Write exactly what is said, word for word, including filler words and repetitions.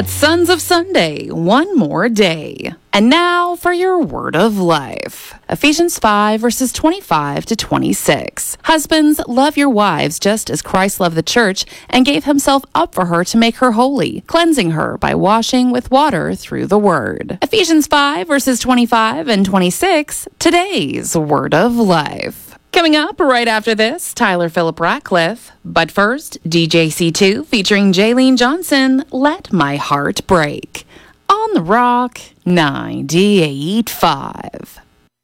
That's Sons of Sunday, one more day. And now for your word of life. Ephesians five, verses twenty-five to twenty-six. Husbands, love your wives just as Christ loved the church and gave himself up for her to make her holy, cleansing her by washing with water through the word. Ephesians five, verses twenty-five and twenty-six, today's word of life. Coming up right after this, Tyler Phillip Ratcliffe. But first, D J C two featuring Jaylene Johnson, Let My Heart Break. On the Rock ninety-eight point five.